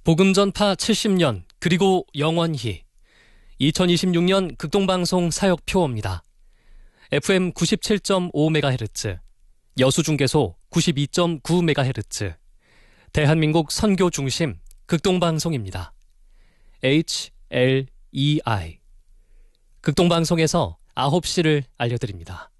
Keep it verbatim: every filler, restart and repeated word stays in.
복음전파 칠십 년 그리고 영원히 이천이십육 년 극동방송 사역표어입니다. 에프엠 구십칠 점 오 메가헤르츠, 여수중계소 구십이 점 구 메가헤르츠, 대한민국 선교 중심 극동방송입니다. 에이치 엘 이 아이 극동방송에서 아홉 시를 알려드립니다.